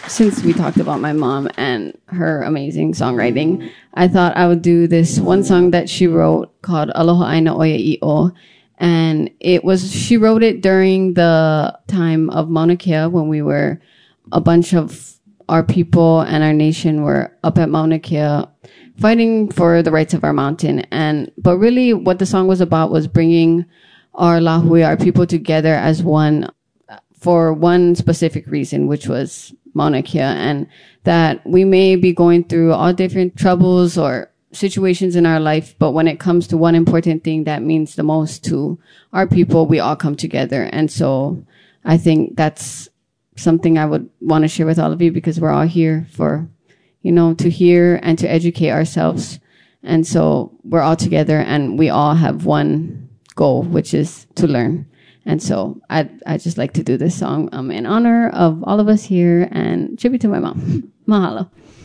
since we talked about my mom and her amazing songwriting, I thought I would do this one song that she wrote called Aloha Aina Oya I'o. And she wrote it during the time of Mauna Kea, when we were, a bunch of our people and our nation were up at Mauna Kea fighting for the rights of our mountain. But really what the song was about was bringing our lahui, our people, together as one for one specific reason, which was Mauna Kea, and that we may be going through all different troubles or situations in our life, but when it comes to one important thing that means the most to our people, we all come together. And so I think that's something I would want to share with all of you, because we're all here for, to hear and to educate ourselves. And so we're all together and we all have one goal, which is to learn. And so I just like to do this song in honor of all of us here and tribute to my mom. Mahalo.